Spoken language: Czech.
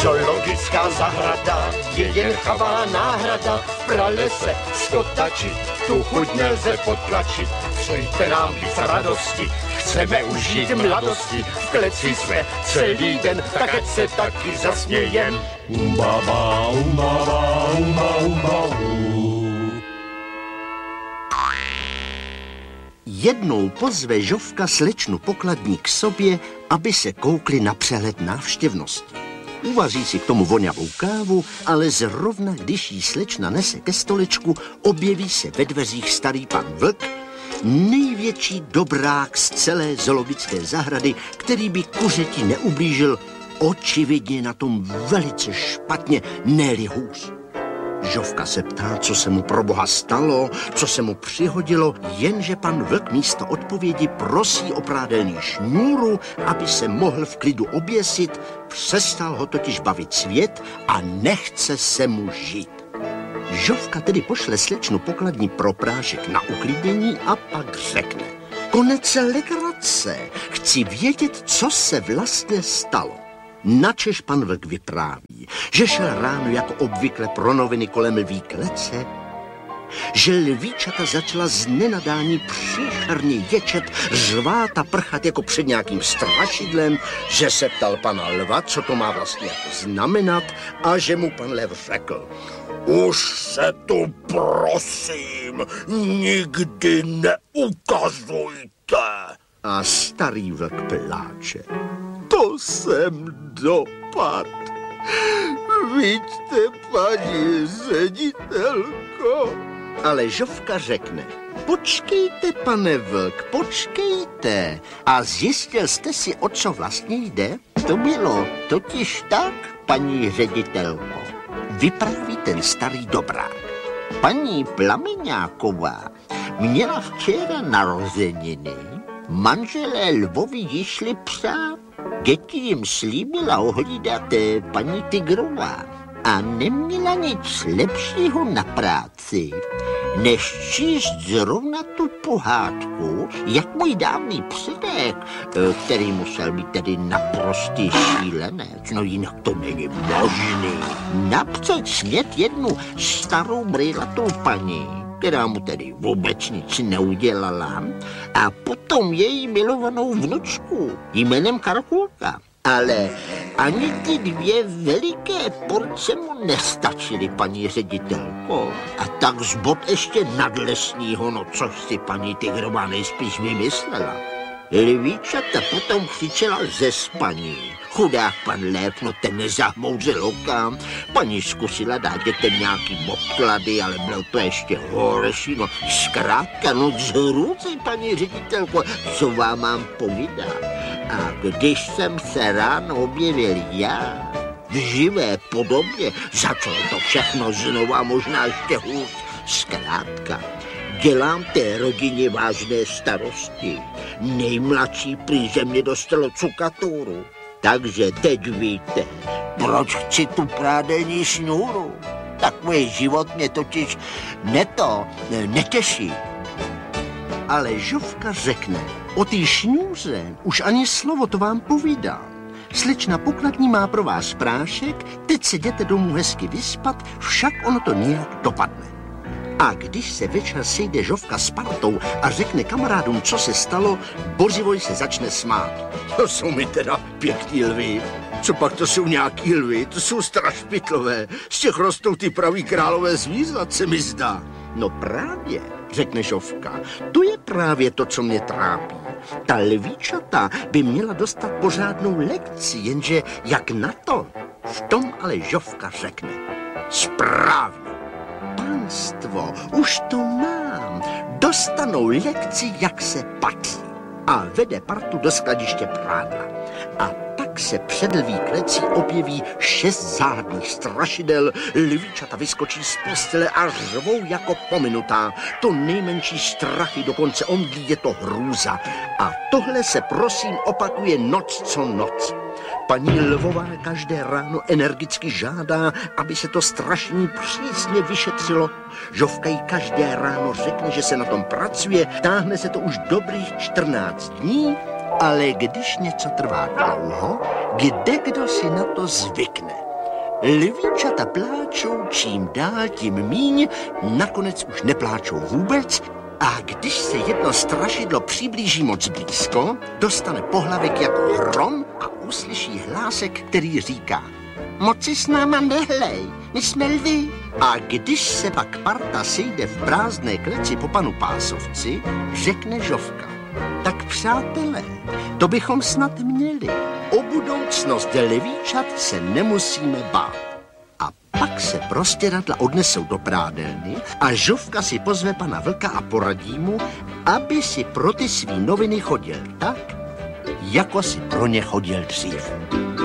Zoologická zahrada je jen chavá náhrada. V pralese skotačit, tu chuť nelze potlačit. Přejte nám víc radosti, chceme užít mladosti. V kleci jsme celý den, tak ať se taky zasmějem. Umbaba, umbaba, umba, umba, Jednou pozve Žofka slečnu Pokladní k sobě, aby se koukli na přehled návštěvnosti. Uvaří si k tomu vonavou kávu, ale zrovna když jí slečna nese ke stolečku, objeví se ve dveřích starý pan Vlk, největší dobrák z celé zoologické zahrady, který by kuřeti neublížil, očividně na tom velice špatně, ne-li hůř. Žofka se ptá, co se mu pro boha stalo, co se mu přihodilo, jenže pan Vlk místo odpovědi prosí o prádelný šňůru, aby se mohl v klidu oběsit, přestal ho totiž bavit svět a nechce se mu žít. Žofka tedy pošle slečnu Pokladní pro prášek na uklidnění a pak řekne: konec legrace, chci vědět, co se vlastně stalo. Načež pan Vlk vypráví, že šel ráno jako obvykle pro noviny kolem lví klece, že lvíčata začala z nenadání příšerně ječet, řvát a prchat jako před nějakým strašidlem, že se ptal pana lva, co to má vlastně jako znamenat, a že mu pan lev řekl: už se tu prosím nikdy neukazujte. A starý vlk pláče: to jsem dopad. Víte, paní ředitelko. Ale Žofka řekne: počkejte, pane Vlk, počkejte. A zjistil jste si, o co vlastně jde? To bylo totiž tak, paní ředitelko. Vypráví ten starý dobrák. Paní Plameňáková měla včera narozeniny. Manželé lvovi ji šli přát. Děti jim slíbila ohlídat paní Tygrová a neměla nic lepšího na práci, než číst zrovna tu pohádku, jak můj dávný předek, který musel být tedy naprostý šílenec, no jinak to není možný, napřed smět jednu starou brýlatou paní, která mu tedy vůbec nic neudělala, a potom její milovanou vnučku jménem Karkulka. Ale ani ty dvě veliké porce mu nestačily, paní ředitelko. A tak zbod ještě nadlesního, no což si paní Tygrová nejspíš vymyslela. Lvíčata potom křičela ze spaní. Chudák pan Lev, no ten nezahmouřil oka. Paní zkusila dát dětem nějaký obklady, ale bylo to ještě horší. No zkrátka, no zhrůzy, paní ředitelko, co vám mám povídat. A když jsem se ráno objevil já, v živé podobě, začalo to všechno znovu a možná ještě hůř. Zkrátka, dělám té rodině vážné starosti. Nejmladší prý ze mě dostalo cukaturu. Takže teď víte, proč chci tu prádelní šňůru. Takový život mě totiž netěší. Ale Žofka řekne: o té šňůře už ani slovo, to vám povídám. Slečna Pokladní má pro vás prášek, teď se jděte domů hezky vyspat, však ono to nějak dopadne. A když se večer sejde Žofka s partou a řekne kamarádům, co se stalo, Bořivoj se začne smát. To jsou mi teda pěkný lvi. Co pak to jsou nějaký lvi? To jsou strašpitlové. Z těch rostou ty pravý králové zvířat, se mi zdá. No právě, řekne Žofka, to je právě to, co mě trápí. Ta lvíčata by měla dostat pořádnou lekci, jenže jak na to? V tom ale Žofka řekne: správně. Pánstvo, už to mám. Dostanou lekci, jak se patří. A vede partu do skladiště prádla. A tak se před lví klecí objeví 6 záhadných strašidel. Lvíčata vyskočí z postele a řvou jako pominutá. To nejmenší strachy, dokonce omdlí, je to hrůza. A tohle se prosím opakuje noc co noc. Paní Lvová každé ráno energicky žádá, aby se to strašení přísně vyšetřilo. Žofka jí každé ráno řekne, že se na tom pracuje, táhne se to už dobrých 14 dní, ale když něco trvá dlouho, kdekdo si na to zvykne. Lvíčata pláčou čím dál tím míň, nakonec už nepláčou vůbec a když se jedno strašidlo přiblíží moc blízko, dostane pohlavek jako hrom a uslyší hlásek, který říká: moci s náma nehlej, my jsme lvi. A když se pak parta sejde v prázdné kleci po panu Pásovci, řekne Žofka: tak přátelé, to bychom snad měli. O budoucnost lvíčat se nemusíme bát. A pak se prostěradla odnesou do prádelny a Žofka si pozve pana Vlka a poradí mu, aby si pro ty svý noviny chodil tak, jako si pro ně chodil dřív.